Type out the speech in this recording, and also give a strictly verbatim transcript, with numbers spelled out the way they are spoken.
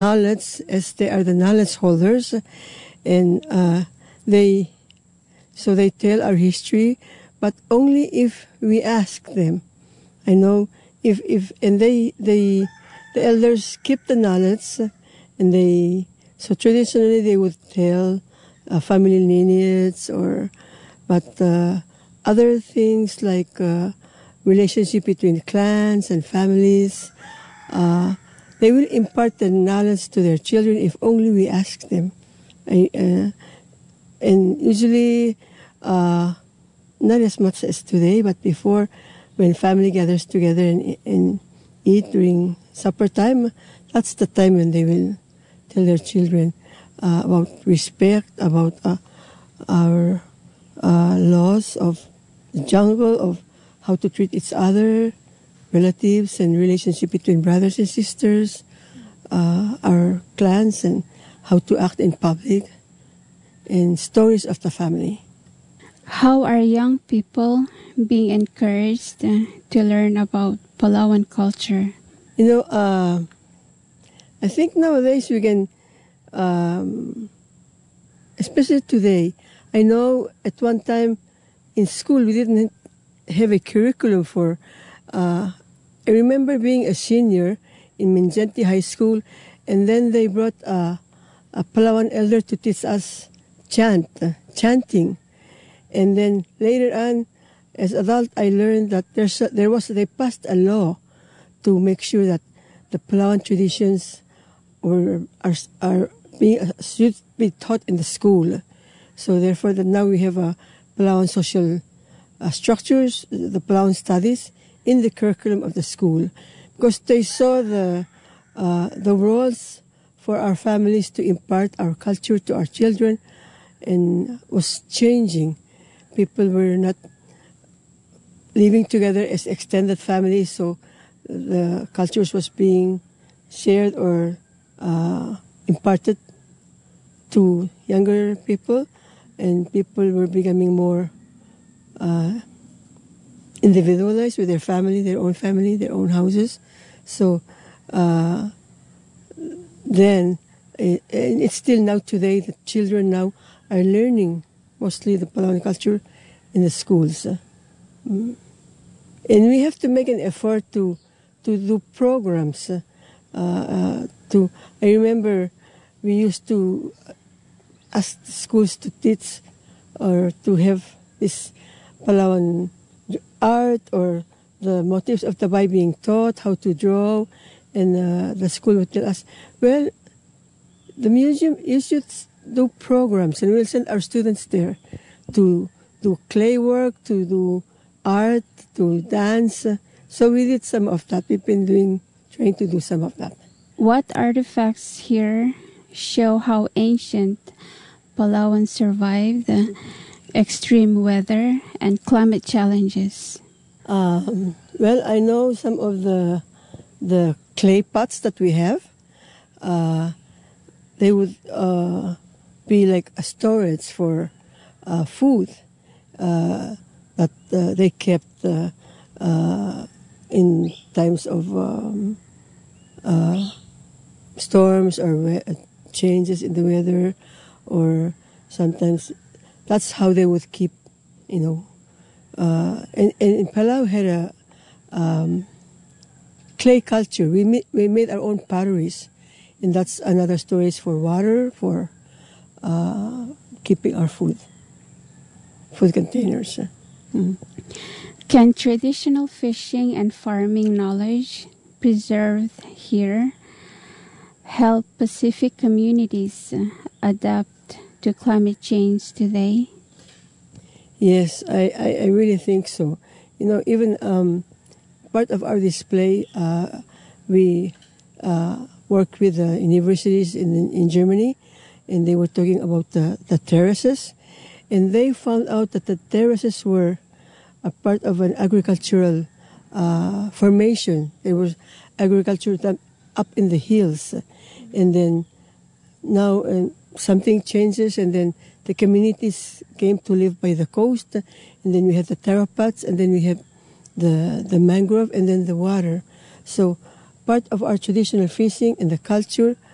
knowledge as they are the knowledge holders, and uh, they so they tell our history, but only if we ask them. I know if if and they they the elders keep the knowledge, and they so traditionally they would tell uh, family lineage or but uh, other things like uh, relationship between clans and families. Uh, they will impart the knowledge to their children if only we ask them. I, uh, and usually, uh, not as much as today, but before, when family gathers together and, and eat during supper time, that's the time when they will tell their children uh, about respect, about uh, our uh, laws of the jungle, of how to treat each other, relatives, and relationship between brothers and sisters, uh, our clans, and how to act in public, and stories of the family. How are young people being encouraged uh, to learn about Palawan culture? You know, uh, I think nowadays we can, um, especially today, I know at one time in school we didn't have a curriculum for, uh, I remember being a senior in Minjenti High School, and then they brought uh, a Palawan elder to teach us chant, uh, chanting. And then later on, as adult, I learned that there's a, there was, they passed a law to make sure that the Palawan traditions were, are, are being, should be taught in the school. So therefore, that now we have a Palawan social uh, structures, the Palawan studies in the curriculum of the school, because they saw the uh, the roles for our families to impart our culture to our children, and was changing. People were not living together as extended families, so the cultures was being shared or uh, imparted to younger people, and people were becoming more uh, individualized with their family, their own family, their own houses. So uh, then, it, and it's still now today, the children now are learning mostly the Palawan culture in the schools. Uh, mm. And we have to make an effort to to do programs. Uh, uh, to I remember we used to ask the schools to teach or to have this Palawan art or the motifs of Tabay being taught, how to draw, and uh, the school would tell us, well, the museum you should do programs, and we'll send our students there to do clay work, to do art, to dance. So we did some of that. We've been doing, trying to do some of that. What artifacts here show how ancient Palawan survived the extreme weather and climate challenges? Um, well, I know some of the the clay pots that we have. Uh, they would uh, be like a storage for uh, food uh, that uh, they kept uh, uh, in times of um, uh, storms or we- changes in the weather, or sometimes that's how they would keep, you know. Uh, and, and in Palau had a um, clay culture. We made, we made our own potteries, and that's another storage for water, for uh, keeping our food, food containers. Mm. Can traditional fishing and farming knowledge preserved here help Pacific communities adapt to climate change today? Yes, I, I, I really think so. You know, even um, part of our display, uh, we uh, worked with the universities in in Germany, and they were talking about the, the terraces, and they found out that the terraces were a part of an agricultural uh, formation. There was agriculture done up in the hills, and then now uh, something changes, and then the communities came to live by the coast, and then we have the terrapots, and then we have the the mangrove, and then the water. So part of our traditional fishing and the culture